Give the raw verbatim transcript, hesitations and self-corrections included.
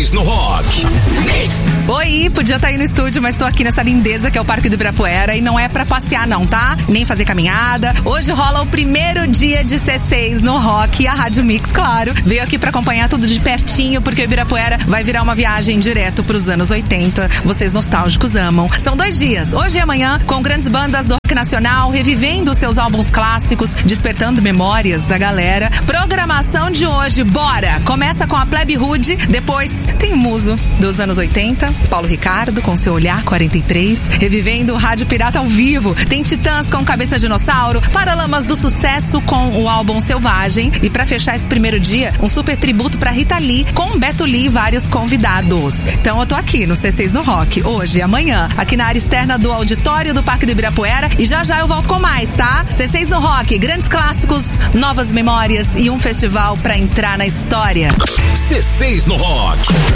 seis no Rock. Oi, podia estar aí no estúdio, mas tô aqui nessa lindeza que é o Parque do Ibirapuera e não é pra passear não, tá? Nem fazer caminhada. Hoje rola o primeiro dia de C seis no Rock e a Rádio Mix, claro, veio aqui pra acompanhar tudo de pertinho, porque o Ibirapuera vai virar uma viagem direto pros anos oitenta. Vocês nostálgicos amam. São dois dias, hoje e amanhã, com grandes bandas do rock nacional, revivendo seus álbuns clássicos, despertando memórias da galera. Programação de hoje, bora! Começa com a Plebe Hood, depois tem o muso dos anos oitenta, Paulo Ricardo com seu Olhar quarenta e três, revivendo o Rádio Pirata ao vivo. Tem Titãs com Cabeça Dinossauro, Paralamas do Sucesso com o álbum Selvagem e pra fechar esse primeiro dia, um super tributo pra Rita Lee com Beto Lee e vários convidados. Então eu tô aqui no C seis no Rock, hoje e amanhã, aqui na área externa do auditório do Parque do Ibirapuera e já já eu volto com mais, tá? C seis no Rock, grandes clássicos, novas memórias e um festival pra entrar na história. C seis no Rock.